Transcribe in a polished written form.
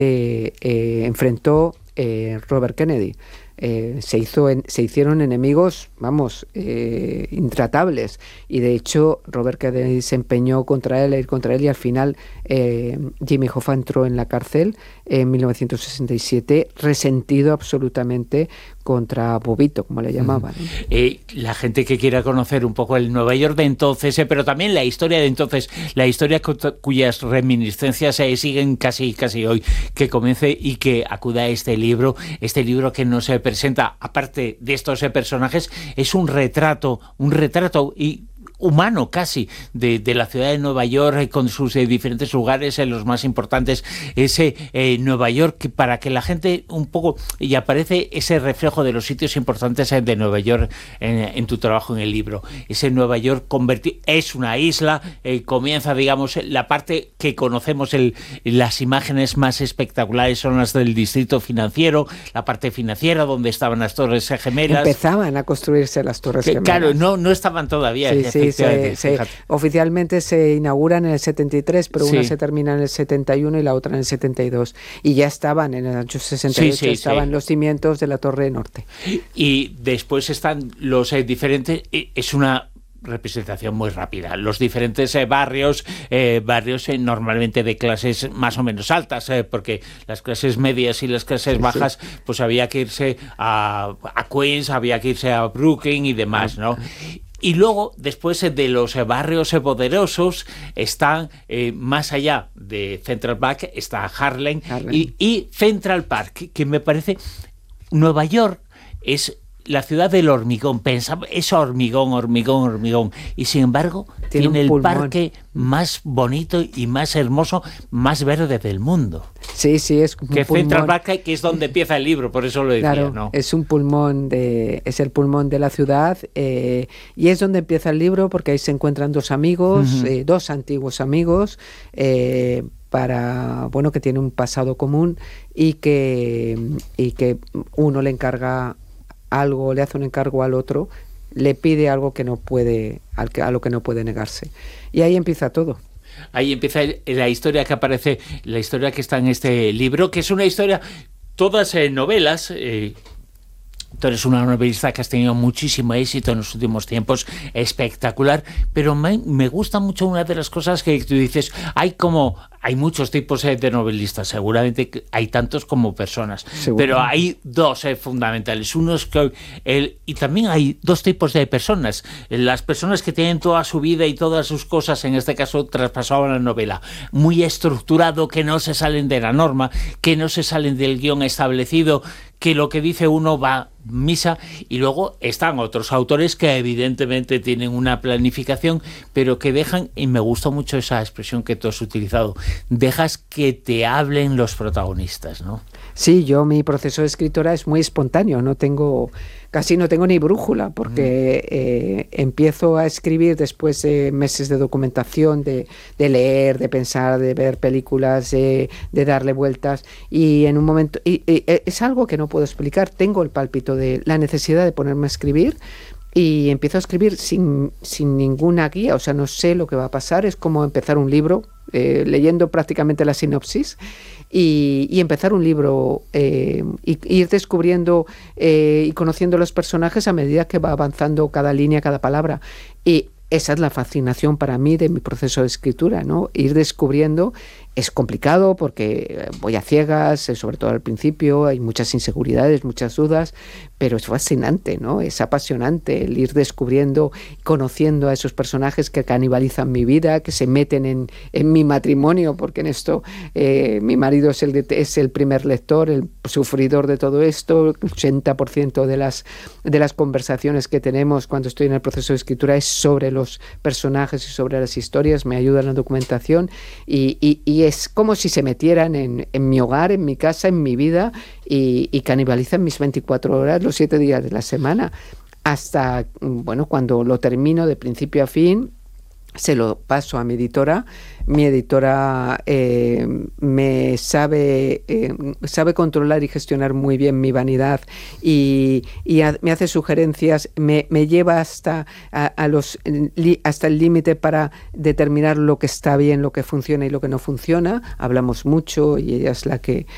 enfrentó Robert Kennedy. Se hicieron enemigos, intratables, y de hecho Robert Kennedy se empeñó contra él y al final Jimmy Hoffa entró en la cárcel en 1967, resentido absolutamente contra Bobito, como le llamaban. La gente que quiera conocer un poco el Nueva York de entonces, pero también la historia de entonces, la historia cuyas reminiscencias siguen casi hoy, que comience y que acuda a este libro que nos presenta, aparte de estos personajes, es un retrato y humano casi de la ciudad de Nueva York, con sus diferentes lugares, los más importantes, ese Nueva York, para que la gente un poco, y aparece ese reflejo de los sitios importantes de Nueva York en tu trabajo en el libro. Ese Nueva York es una isla, comienza, digamos, la parte que conocemos, las imágenes más espectaculares son las del distrito financiero, la parte financiera donde estaban las Torres Gemelas. Empezaban a construirse las Torres Gemelas. Claro, no estaban todavía. Sí, oficialmente se inauguran en el 73, pero una se termina en el 71 y la otra en el 72. Y ya estaban en el año 68, los cimientos de la Torre Norte. Y después están los diferentes... Es una representación muy rápida. Los diferentes barrios normalmente de clases más o menos altas, porque las clases medias y las clases bajas, pues había que irse a Queens, había que irse a Brooklyn y demás, ¿no? Y luego, después de los barrios poderosos, están más allá de Central Park, está Harlem. Y Central Park, que me parece... Nueva York es la ciudad del hormigón, es hormigón, y sin embargo tiene el parque más bonito y más hermoso, más verde del mundo. Sí, es un que pulmón. Central Park, que es donde empieza el libro, por eso lo decía, claro, ¿no? Es el pulmón de la ciudad, y es donde empieza el libro, porque ahí se encuentran dos amigos, dos antiguos amigos, que tienen un pasado común y que uno le encarga algo, le hace un encargo al otro, le pide algo que no puede, a lo que no puede negarse. Y ahí empieza todo. Ahí empieza la historia que aparece, la historia que está en este libro, que es una historia, todas novelas. Tú eres una novelista que has tenido muchísimo éxito en los últimos tiempos, espectacular, pero me gusta mucho una de las cosas que tú dices, hay muchos tipos de novelistas, seguramente hay tantos como personas, pero hay dos fundamentales. Uno es y también hay dos tipos de personas. Las personas que tienen toda su vida y todas sus cosas, en este caso traspasaban la novela, muy estructurado, que no se salen de la norma, que no se salen del guión establecido, que lo que dice uno va misa, y luego están otros autores que evidentemente tienen una planificación, pero que dejan, y me gustó mucho esa expresión que tú has utilizado, dejas que te hablen los protagonistas, ¿no? Sí, mi proceso de escritora es muy espontáneo, casi no tengo ni brújula, porque empiezo a escribir después de meses de documentación, de leer, de pensar, de ver películas, de darle vueltas, y en un momento, y es algo que no puedo explicar, tengo el pálpito de la necesidad de ponerme a escribir, y empiezo a escribir sin ninguna guía, o sea, no sé lo que va a pasar, es como empezar un libro, leyendo prácticamente la sinopsis, y empezar un libro, y ir descubriendo y conociendo los personajes a medida que va avanzando cada línea, cada palabra. Y esa es la fascinación para mí de mi proceso de escritura, ¿no? Ir descubriendo. Es complicado porque voy a ciegas, sobre todo al principio, hay muchas inseguridades, muchas dudas, pero es fascinante, ¿no? Es apasionante el ir descubriendo, conociendo a esos personajes que canibalizan mi vida, que se meten en mi matrimonio, porque en esto mi marido es el primer lector, el sufridor de todo esto. El 80% de las conversaciones que tenemos cuando estoy en el proceso de escritura es sobre los personajes y sobre las historias, me ayuda en la documentación, y es como si se metieran en mi hogar, en mi casa, en mi vida, y canibalizan mis 24 horas, los 7 días de la semana, hasta, cuando lo termino de principio a fin, se lo paso a mi editora. Mi editora me sabe controlar y gestionar muy bien mi vanidad, y me hace sugerencias, me lleva hasta el límite para determinar lo que está bien, lo que funciona y lo que no funciona. Hablamos mucho y ella es la que